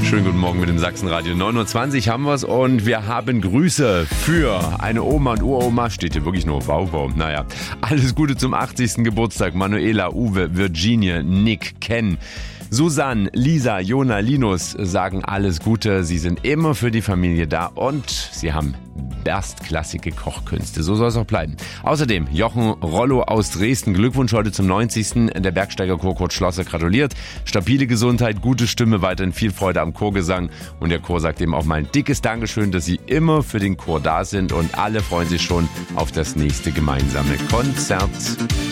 Schönen guten Morgen mit dem Sachsenradio. 9:20 Uhr haben wir's und wir haben Grüße für eine Oma und Uroma. Steht hier wirklich nur wow. Naja, alles Gute zum 80. Geburtstag. Manuela, Uwe, Virginie, Nick, Ken, Susanne, Lisa, Jona, Linus sagen alles Gute. Sie sind immer für die Familie da und sie haben erstklassige Kochkünste. So soll es auch bleiben. Außerdem Jochen Rollo aus Dresden. Glückwunsch heute zum 90. Der Bergsteigerchor Kurt Schlosser gratuliert. Stabile Gesundheit, gute Stimme, weiterhin viel Freude am Chorgesang. Und der Chor sagt eben auch mal ein dickes Dankeschön, dass sie immer für den Chor da sind. Und alle freuen sich schon auf das nächste gemeinsame Konzert.